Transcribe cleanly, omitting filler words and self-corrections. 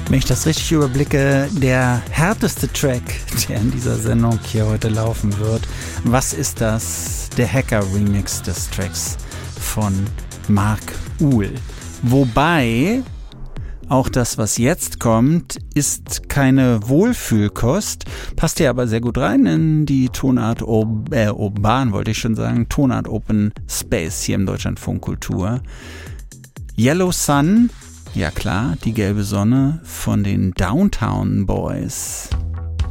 Wenn ich das richtig überblicke, der härteste Track, der in dieser Sendung hier heute laufen wird. Was ist das? Der Hacker-Remix des Tracks von Mark Uhl. Wobei auch das, was jetzt kommt, ist keine Wohlfühlkost, passt hier aber sehr gut rein in die Tonart Urban, wollte ich schon sagen, Tonart Open Space hier im Deutschlandfunk Kultur. Yellow Sun, ja klar, die gelbe Sonne von den Downtown Boys.